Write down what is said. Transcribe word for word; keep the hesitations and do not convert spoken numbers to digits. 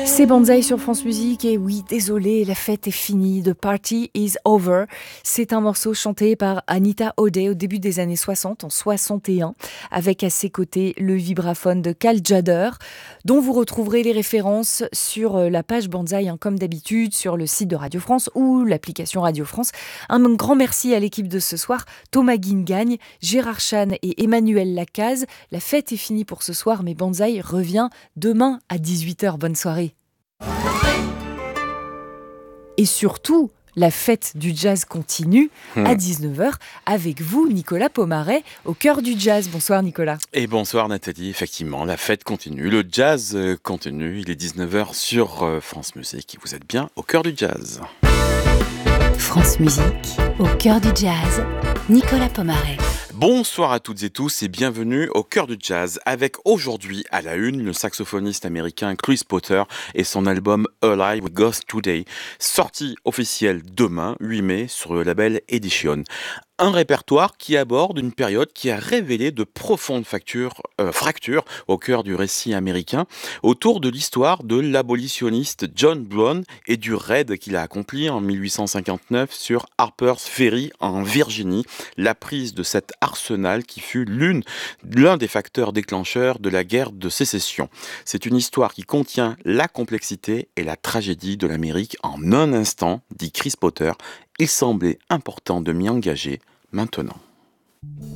C'est Banzai sur France Musique et oui, désolé, la fête est finie, the party is over. C'est un morceau chanté par Anita O'Day au début des années soixante, en soixante et un, avec à ses côtés le vibraphone de Cal Tjader, dont vous retrouverez les références sur la page Banzai, hein, comme d'habitude, sur le site de Radio France ou l'application Radio France. Un grand merci à l'équipe de ce soir, Thomas Guingagne, Gérard Chan et Emmanuel Lacaze. La fête est finie pour ce soir, mais Banzai revient demain à dix-huit heures. Bonne soirée. Et surtout, la fête du jazz continue mmh. à dix-neuf heures avec vous, Nicolas Pomaret, au cœur du jazz. Bonsoir Nicolas. Et bonsoir Nathalie, effectivement, la fête continue, le jazz continue. Il est dix-neuf heures sur France Musique et vous êtes bien au cœur du jazz. France Musique, au cœur du jazz, Nicolas Pomaret. Bonsoir à toutes et tous et bienvenue au cœur du jazz avec aujourd'hui à la une le saxophoniste américain Chris Potter et son album Alive Ghost Today, sorti officiel demain huit mai sur le label Edition. Un répertoire qui aborde une période qui a révélé de profondes fractures, euh, fractures au cœur du récit américain autour de l'histoire de l'abolitionniste John Brown et du raid qu'il a accompli en dix-huit cent cinquante-neuf sur Harper's Ferry en Virginie, la prise de cet arsenal qui fut l'une, l'un des facteurs déclencheurs de la guerre de sécession. C'est une histoire qui contient la complexité et la tragédie de l'Amérique en un instant, dit Chris Potter. Il semblait important de m'y engager maintenant.